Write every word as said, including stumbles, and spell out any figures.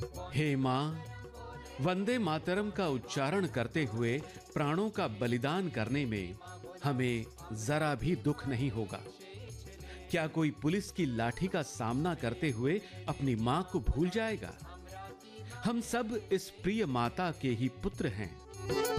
हे मां, वंदे मातरम का उच्चारण करते हुए प्राणों का बलिदान करने में हमें जरा भी दुख नहीं होगा। क्या कोई पुलिस की लाठी का सामना करते हुए अपनी मां को भूल जाएगा? हम सब इस प्रिय माता के ही पुत्र हैं।